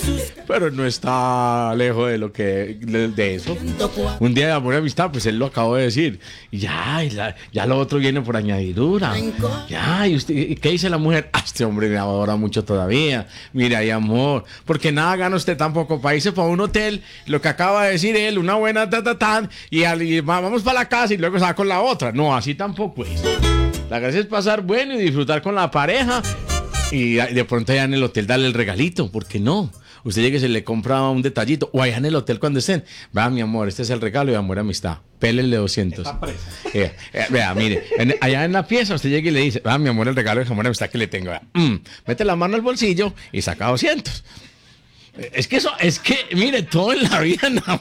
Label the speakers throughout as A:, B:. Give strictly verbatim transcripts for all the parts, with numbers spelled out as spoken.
A: Pero no está lejos de lo que de, de eso. Un día de amor y amistad, pues él lo acabó de decir. Y ya, y la, ya lo otro viene por añadidura. Ya, y usted, ¿y qué dice la mujer? Ah, este hombre me adora mucho todavía. Mira, hay amor. Porque nada gana usted tampoco para irse para un hotel, lo que acaba de decir él, una buena ta, ta, ta, y, al, y vamos para la casa y luego se va con la otra. No, así tampoco es. La gracia es pasar bueno y disfrutar con la pareja. Y de pronto allá en el hotel darle el regalito, ¿por qué no? Usted llega y se le compra un detallito, o allá en el hotel cuando estén, va mi amor, este es el regalo de amor y amistad, pélenle doscientos. Eh, eh, vea, mire, en, allá en la pieza usted llega y le dice, va mi amor, el regalo de amor y amistad que le tengo, mm, mete la mano al bolsillo y saca doscientos. Es que eso, es que, mire, todo en la vida, no.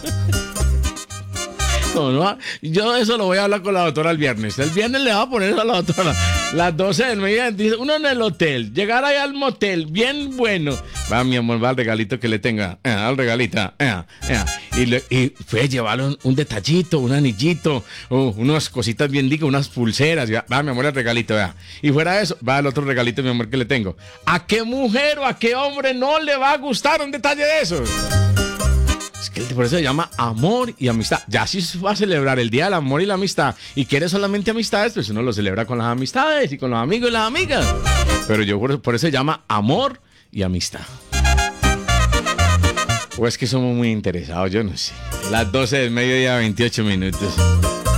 A: No, no, yo eso lo voy a hablar con la doctora el viernes. El viernes le va a poner eso a la doctora. Las doce del mediodía, dice, uno en el hotel, llegar allá al motel, bien bueno. Va, mi amor, va al regalito que le tenga. Eh, al regalito. Eh, eh. Y, le, y fue llevarle un, un detallito, un anillito, uh, unas cositas bien digas, unas pulseras. Va, va, mi amor, el regalito, vea. Y fuera de eso, va el otro regalito, mi amor, que le tengo. ¿A qué mujer o a qué hombre no le va a gustar un detalle de esos? Por eso se llama amor y amistad. Ya si va a celebrar el día del amor y la amistad y quiere solamente amistades, pues uno lo celebra con las amistades y con los amigos y las amigas. Pero yo por, por eso se llama amor y amistad. O es que somos muy interesados, yo no sé. Las doce del mediodía, veintiocho minutos.